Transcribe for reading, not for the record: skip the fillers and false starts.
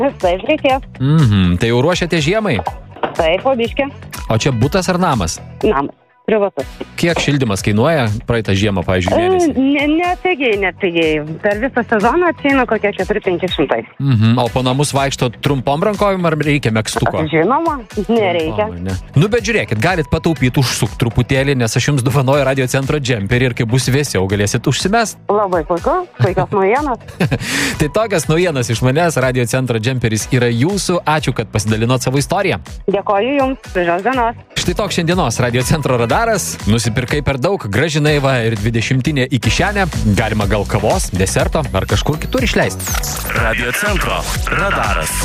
Taip, reikės. Tai jau ruošiate žiemai? Taip, po biškį. O čia butas ar namas? Namas. Privatus. Kiek šildymas kainuoja praeitą žiemą, pavyzdžiui, mėnesį? Nepigiai. Per visą sezoną atsieina kokie 400-500. O po namus vaikšto trumpom rankovim ar reikia megztuko? Žinoma, nereikia. Bet žiūrėkit, galit pataupyti užsuk truputėlį, nes aš jums dovanoju Radio Centro džemperį ir kai bus vėsiau, galėsit užsimest. Labai puiku, puikios naujienos. Tai tokias naujienas iš manęs, Radio Centro džemperis yra jūsų. Ačiū, kad pasidalinot savo istoriją. Dėkoju jums, gražios dienos. Štai toks šiandienos Radio Centro radaras. Nusipirkai per daug, grąžinai va ir 20-inė į kišenę. Galima gal kavos, deserto ar kažkur kitur išleisti. Radio Centro radaras.